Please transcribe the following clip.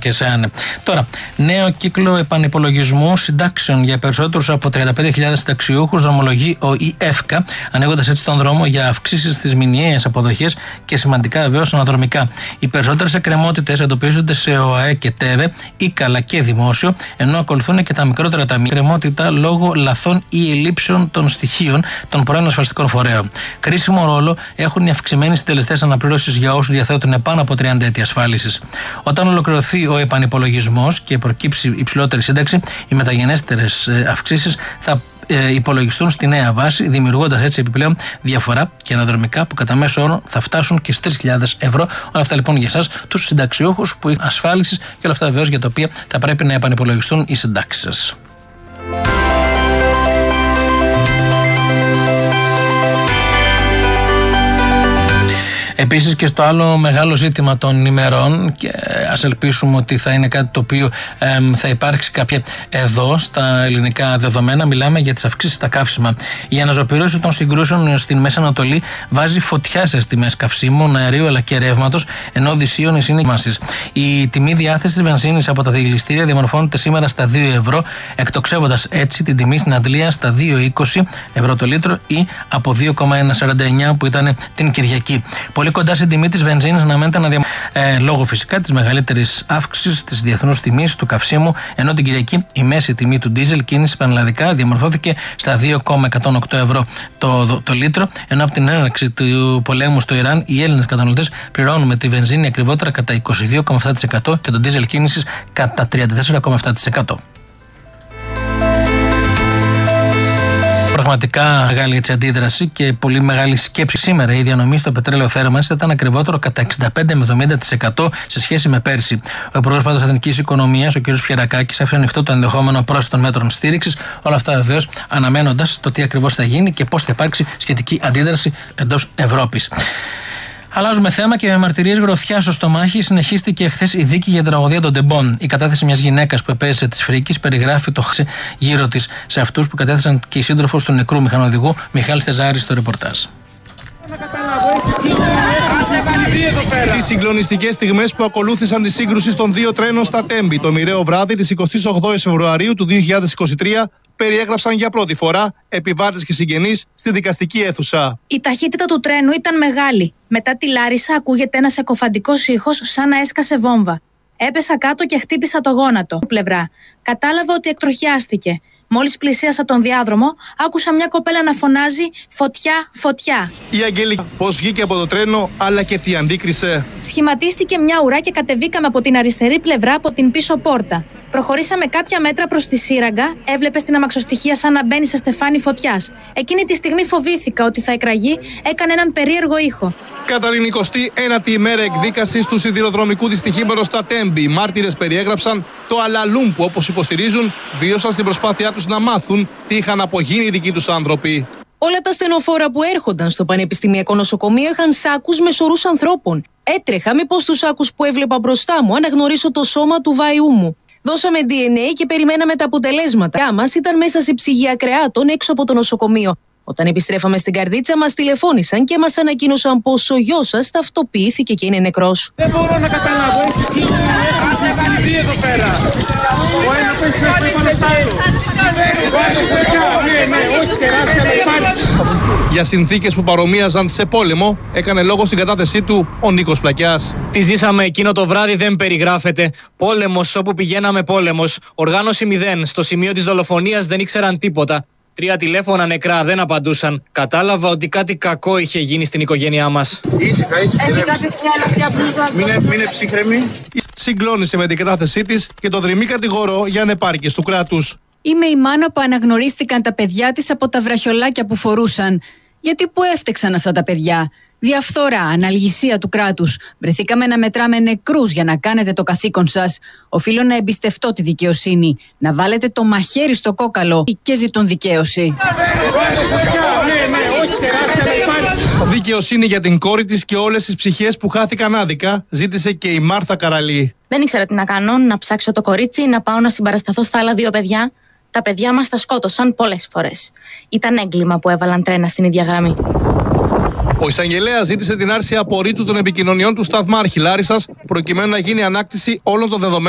Τώρα, νέο κύκλο επανυπολογισμού συντάξεων για περισσότερους από 35.000 συνταξιούχους δρομολογεί ο ΙΕΦΚΑ, ανοίγοντας έτσι τον δρόμο για αυξήσεις στις μηνιαίες αποδοχές και σημαντικά βεβαίως αναδρομικά. Οι περισσότερες εκκρεμότητες εντοπίζονται σε ΟΑΕ και ΤΕΒΕ, ΙΚΑ και δημόσιο, ενώ ακολουθούν και τα μικρότερα ταμεία. Εκκρεμότητα λόγω λαθών ή ελλείψεων των στοιχείων των πρώην ασφαλιστικών φορέων. Κρίσιμο ρόλο έχουν οι αυξημένοι συντελεστές αναπλήρωσης για όσους διαθέτουν πάνω από 30 έτη ασφάλισης. Όταν ολοκληρωθεί ο επανυπολογισμός και προκύψει υψηλότερη σύνταξη, οι μεταγενέστερες αυξήσεις θα υπολογιστούν στη νέα βάση, δημιουργώντας έτσι επιπλέον διαφορά και αναδρομικά που κατά μέσο όρο θα φτάσουν και στις 3.000 ευρώ. Όλα αυτά λοιπόν για εσάς, τους συνταξιούχους που έχουν ασφάλισης και όλα αυτά βεβαίως για τα οποία θα πρέπει να επανυπολογιστούν οι συντάξεις σας. Επίσης και στο άλλο μεγάλο ζήτημα των ημερών, και ας ελπίσουμε ότι θα είναι κάτι το οποίο θα υπάρξει κάποια εδώ στα ελληνικά δεδομένα, μιλάμε για τις αυξήσεις στα καύσιμα. Η αναζωπήρωση των συγκρούσεων στην Μέση Ανατολή βάζει φωτιά σε τιμές καυσίμων, αερίου αλλά και ρεύματος, ενώ δυσίων είναι σημασίες. Η τιμή διάθεσης της βενζίνης από τα δηληστήρια διαμορφώνεται σήμερα στα 2 ευρώ, εκτοξεύοντας έτσι την τιμή στην Αντλία στα 2,20 ευρώ το λίτρο ή από 2,149 που ήταν την Κυριακή. Πολύ κοντά στην τιμή της βενζίνης αναμένεται να λόγω φυσικά της μεγαλύτερης αύξησης της διεθνούς τιμής του καυσίμου, ενώ την Κυριακή η μέση τιμή του ντίζελ κίνηση πανελλαδικά διαμορφώθηκε στα 2,108 ευρώ το λίτρο, ενώ από την έναρξη του πολέμου στο Ιράν οι Έλληνες καταναλωτές πληρώνουν τη βενζίνη ακριβότερα κατά 22,7% και τον ντίζελ κίνησης κατά 34,7%. Πραγματικά μεγάλη έτσι αντίδραση και πολύ μεγάλη σκέψη. Σήμερα η διανομή στο πετρέλαιο θέρμανσης ήταν ακριβότερο κατά 65 με 70% σε σχέση με πέρσι. Ο Υπουργός πάντως Εθνικής Οικονομίας, ο κ. Πιερακάκης, άφησε ανοιχτό το ενδεχόμενο πρόσθετων μέτρων στήριξης. Όλα αυτά βεβαίως αναμένοντας το τι ακριβώς θα γίνει και πώς θα υπάρξει σχετική αντίδραση εντός Ευρώπης. Αλλάζουμε θέμα και με μαρτυρίες γροθιάς στο στομάχι συνεχίστηκε χθες η δίκη για την τραγωδία των Ντεμπών. Η κατάθεση μιας γυναίκας που επέζησε της Φρίκης περιγράφει το γύρω της σε αυτούς που κατέθεσαν και η σύντροφος του νεκρού μηχανοδηγού Μιχάλη Στεζάρη στο ρεπορτάζ. Τις συγκλονιστικές στιγμές που ακολούθησαν τη σύγκρουση των δύο τρένων στα Τέμπη το μοιραίο βράδυ της 28ης Φεβρουαρίου του 2023 περιέγραψαν για πρώτη φορά επιβάτες και συγγενείς στη δικαστική αίθουσα. Η ταχύτητα του τρένου ήταν μεγάλη. Μετά τη Λάρισα ακούγεται ένας εκοφαντικός ήχος σαν να έσκασε βόμβα. Έπεσα κάτω και χτύπησα το γόνατο. Πλευρά. Κατάλαβα ότι εκτροχιάστηκε. Μόλις πλησίασα τον διάδρομο, άκουσα μια κοπέλα να φωνάζει «Φωτιά, φωτιά». Η Αγγελική πώς βγήκε από το τρένο, αλλά και τι αντίκρισε. Σχηματίστηκε μια ουρά και κατεβήκαμε από την αριστερή πλευρά από την πίσω πόρτα. Προχωρήσαμε κάποια μέτρα προς τη σύραγγα, έβλεπες την αμαξοστοιχεία σαν να μπαίνει σε στεφάνι φωτιάς. Εκείνη τη στιγμή φοβήθηκα ότι θα εκραγεί, έκανε έναν περίεργο ήχο. Κατά την 29η ημέρα εκδίκασης του σιδηροδρομικού δυστυχήματος στα Τέμπη, οι μάρτυρες περιέγραψαν το αλαλούμ που, όπως υποστηρίζουν, βίωσαν στην προσπάθειά τους να μάθουν τι είχαν απογίνει οι δικοί τους άνθρωποι. Όλα τα στενοφόρα που έρχονταν στο Πανεπιστημιακό Νοσοκομείο είχαν σάκους με σωρούς ανθρώπων. Έτρεχα μήπως τους σάκους που έβλεπα μπροστά μου αναγνωρίσω το σώμα του βαϊού μου. Δώσαμε DNA και περιμέναμε τα αποτελέσματα. Η μας ήταν μέσα σε ψυγεία κρεάτων έξω από το νοσοκομείο. Όταν επιστρέφαμε στην καρδίτσα, μας τηλεφώνησαν και μας ανακοίνωσαν πως ο γιος σας ταυτοποιήθηκε και είναι νεκρός. Δεν μπορώ να καταλάβω. Έχει κάνει εδώ πέρα. Ο ένας έχει Για συνθήκες που παρομοίαζαν σε πόλεμο, έκανε λόγο στην κατάθεσή του ο Νίκος Πλακιάς. Τι ζήσαμε εκείνο το βράδυ δεν περιγράφεται. Πόλεμος όπου πηγαίναμε, πόλεμος. Οργάνωση 0. Στο σημείο της δολοφονίας δεν ήξεραν τίποτα. 3 τηλέφωνα νεκρά, δεν απαντούσαν. Κατάλαβα ότι κάτι κακό είχε γίνει στην οικογένειά μας. Ήσυχα. Μείνε ψύχρεμη. Συγκλώνησε με την κατάθεσή της και το δρυμή κατηγορό για ανεπάρκειες του κράτους. Είμαι η μάνα που αναγνωρίστηκαν τα παιδιά της από τα βραχιολάκια που φορούσαν. Γιατί που έφτεξαν αυτά τα παιδιά? Διαφθορά, αναλγησία του κράτους. Βρεθήκαμε να μετράμε νεκρούς για να κάνετε το καθήκον σας. Οφείλω να εμπιστευτώ τη δικαιοσύνη. Να βάλετε το μαχαίρι στο κόκαλο και ζητούν δικαίωση. Δικαιοσύνη για την κόρη της και όλες τις ψυχές που χάθηκαν άδικα, ζήτησε και η Μάρθα Καραλή. Δεν ήξερα τι να κάνω, να ψάξω το κορίτσι, να πάω να συμπαρασταθώ στα άλλα 2 παιδιά. Τα παιδιά μας τα σκότωσαν πολλές φορές. Ήταν έγκλημα που έβαλαν τρένα στην ίδια γραμμή. Ο εισαγγελέας ζήτησε την άρση απορρίτου των επικοινωνιών του Σταθμάρχη Λάρισσας προκειμένου να γίνει ανάκτηση όλων των δεδομένων